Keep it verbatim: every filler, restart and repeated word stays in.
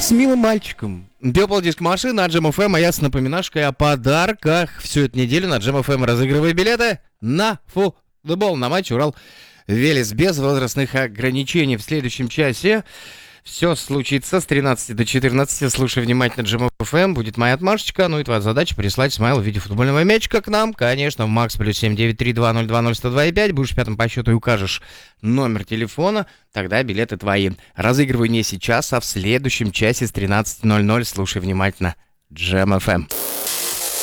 с милым мальчиком. Теплая диск-машина от Джем эф эм, а я с напоминашкой о подарках. Всю эту неделю на Джем эф эм разыгрываю билеты на футбол, на матч Урал-Велес без возрастных ограничений. В следующем часе все случится с тринадцати до четырнадцати. Слушай внимательно Джем эф эм, будет моя отмашечка. Ну и твоя задача прислать смайл в виде футбольного мячика к нам. Конечно, в Макс плюс семь девять три два ноль два ноль сто два и пять. Будешь пятым по счету и укажешь номер телефона. Тогда билеты твои. Разыгрываю не сейчас, а в следующем часе с тринадцати ноль ноль. Слушай внимательно Джем эф эм.